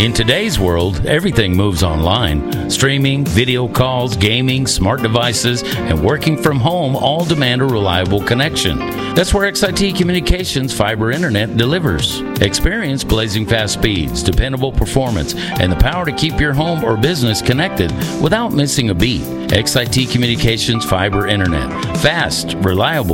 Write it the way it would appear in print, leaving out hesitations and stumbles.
In today's world, everything moves online. Streaming, video calls, gaming, smart devices, and working from home all demand a reliable connection. That's where XIT Communications Fiber Internet delivers. Experience blazing fast speeds, dependable performance, and the power to keep your home or business connected without missing a beat. XIT Communications Fiber Internet. Fast, reliable,